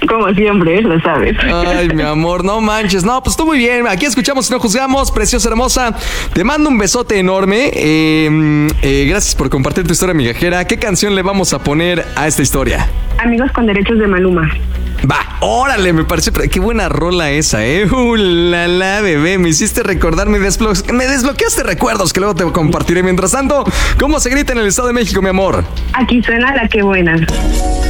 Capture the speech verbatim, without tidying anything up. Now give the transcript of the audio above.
Como siempre, lo sabes. Ay, mi amor, no manches. No, pues tú muy bien. Aquí escuchamos y no juzgamos. Preciosa, hermosa. Te mando un besote enorme. Eh, eh, gracias por compartir tu historia migajera. ¿Qué canción le vamos a poner a esta historia? Amigos con derechos de Maluma. Va, órale, me parece. Qué buena rola esa, ¿eh? Uh, la, la, bebé. Me hiciste recordar, me, desblo- me desbloqueaste recuerdos que luego te compartiré. Mientras tanto, ¿cómo se grita en el Estado de México, mi amor? Aquí suena La Que Buena.